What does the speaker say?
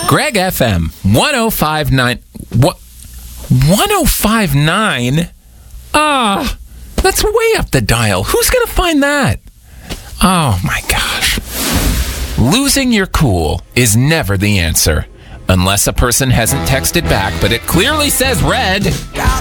Greg FM 1059. What? 1059? Ah, that's way up the dial. Who's going to find that? Oh my gosh. Losing your cool is never the answer. Unless a person hasn't texted back, but it clearly says red.